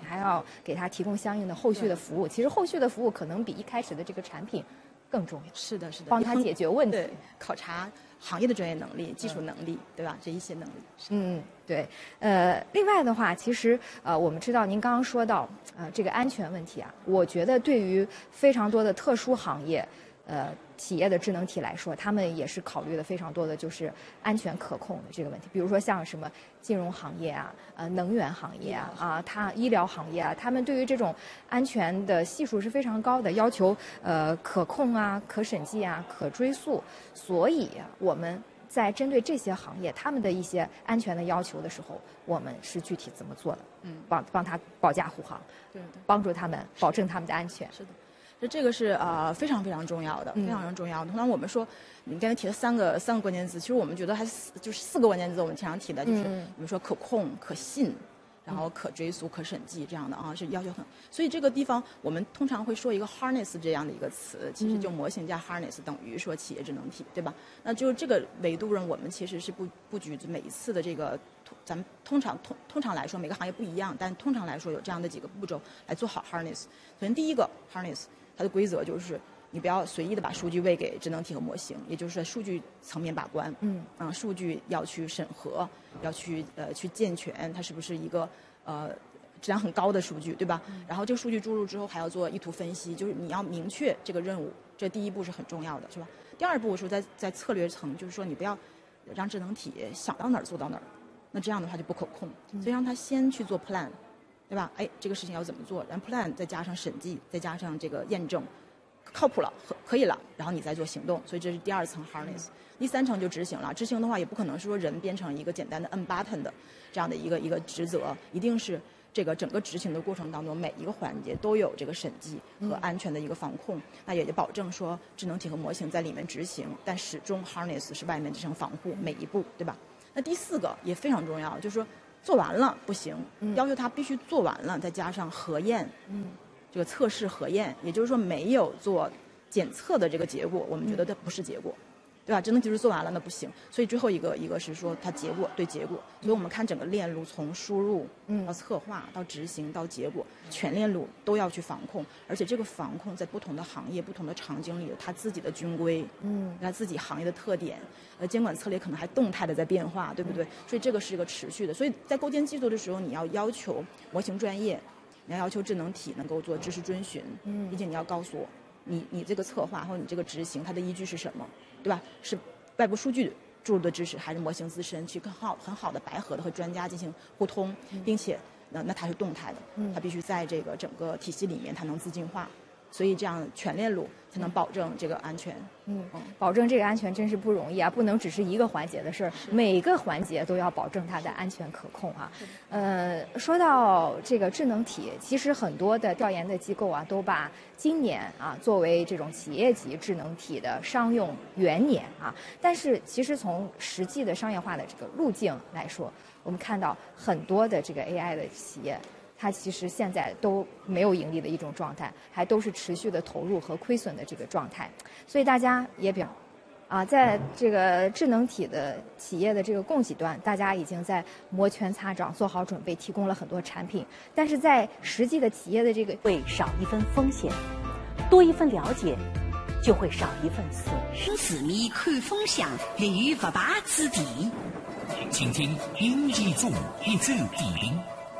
还要给他提供相应的后续的服务。其实后续的服务可能比一开始的这个产品更重要。 是的，是的， 帮他解决问题， 对，考察行业的专业能力、技术能力，对吧？这一些能力。 对。另外的话，其实我们知道您刚刚说到这个安全问题啊，我觉得对于非常多的特殊行业，企业的智能体来说，他们也是考虑的非常多的就是安全可控的这个问题。比如说像什么金融行业啊、能源行业啊、医疗行业啊，他们对于这种安全的系数是非常高的，要求可控啊、可审计啊、可追溯。所以我们在针对这些行业他们的一些安全的要求的时候，我们是具体怎么做的？帮他保驾护航， 对， 帮助他们保证他们的安全。 是的。这个是非常非常重要的，非常非常重要的。通常我们说，你刚才提了三个关键字，其实我们觉得还就是4个关键字，我们经常提的就是，比如说可控、可信，然后可追溯、可审计这样的啊，是要求很。所以这个地方我们通常会说一个 harness 这样的一个词，其实就模型加 harness 等于说企业智能体，对吧？那就这个维度上，我们其实是布局每一次的这个。咱们通常来说，每个行业不一样，但通常来说有这样的几个步骤来做好 harness。首先第一个 harness， 它的规则就是你不要随意的把数据喂给智能体和模型，也就是说数据层面把关，数据要去审核，要去健全它是不是一个质量很高的数据，对吧？然后这个数据注入之后还要做意图分析，就是你要明确这个任务，这第一步是很重要的，是吧？第二步是在策略层，就是说你不要让智能体想到哪儿做到哪儿。那这样的话就不可控，所以让他先去做 plan， 对吧？这个事情要怎么做？然后 plan 再加上审计，再加上这个验证，靠谱了，可以了，然后你再做行动。所以这是第2层 harness。第3层就执行了。执行的话也不可能是说人变成一个简单的摁 button 的这样的一个职责，一定是这个整个执行的过程当中每一个环节都有这个审计和安全的一个防控，那也就保证说智能体和模型在里面执行，但始终 harness 是外面这层防护每一步，对吧？那第4个也非常重要，就是说做完了不行，要求他必须做完了，再加上核验，这个测试核验，也就是说没有做检测的这个结果，我们觉得它不是结果，对吧？智能技术做完了那不行，所以最后一个是说它结果对结果，所以我们看整个链路从输入到策划到执行到结果，全链路都要去防控，而且这个防控在不同的行业、不同的场景里有它自己的军规，它自己行业的特点，监管策略可能还动态的在变化，对不对？所以这个是一个持续的，所以在构建技术的时候，你要求模型专业，你要求智能体能够做知识遵循，并且你要告诉我，你这个策划或者你这个执行它的依据是什么，对吧？是外部数据注入的知识，还是模型自身去很好的白盒的和专家进行互通，并且那它是动态的，它必须在这个整个体系里面它能自净化，所以这样全链路才能保证这个安全。 保证这个安全真是不容易啊，不能只是一个环节的事儿，每个环节都要保证它的安全可控啊。说到这个智能体，其实很多的调研的机构啊，都把今年作为这种企业级智能体的商用元年啊。但是其实从实际的商业化的这个路径来说，我们看到很多的这个 AI 的企业，它其实现在都没有盈利的一种状态，还都是持续的投入和亏损的这个状态。所以大家也在这个智能体的企业的这个供给端，大家已经在摩拳擦掌，做好准备，提供了很多产品。但是在实际的企业的这个会少一分风险，多一份了解，就会少一份损失。 四米看风向，立于不败之地。 请听英译中一注地灵。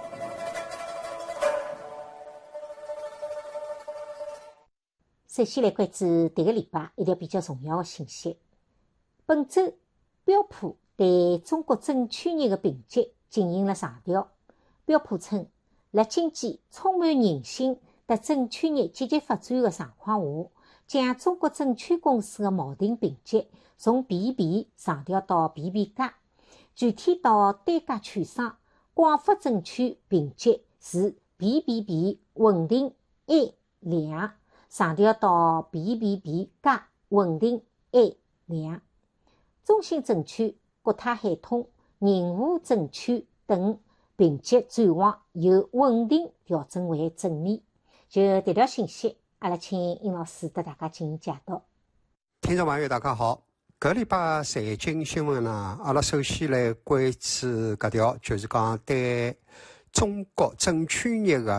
首先来关注这个礼拜一条比较重要的信息。本周标普对中国证券业的评级进行了上调。标普称，辣经济充满人性和证券业积极发展的状况下，将中国证券公司的锚定评级从 BB 上调到 BB 加，具体到单价券商广发证券评级是 BBB 稳定 A2，上调到 BBB 加稳定 A2。中信证券、国泰海通、宁沪证券等评级展望由稳定调整为正面。就这条信息，阿拉请殷老师给大家进行解读。 听众朋友大家好，搿礼拜财经新闻呢，阿拉首先来关注搿条，就是讲对中国证券业的